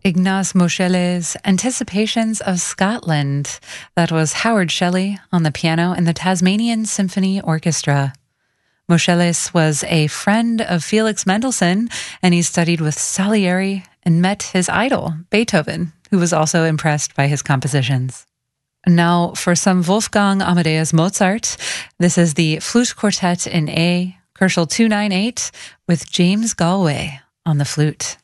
Ignaz Moscheles' Anticipations of Scotland. That was Howard Shelley on the piano and the Tasmanian Symphony Orchestra. Moscheles was a friend of Felix Mendelssohn, and he studied with Salieri and met his idol, Beethoven, who was also impressed by his compositions. Now for some Wolfgang Amadeus Mozart. This is the Flute Quartet in A, Koelschel 298, with James Galway on the flute.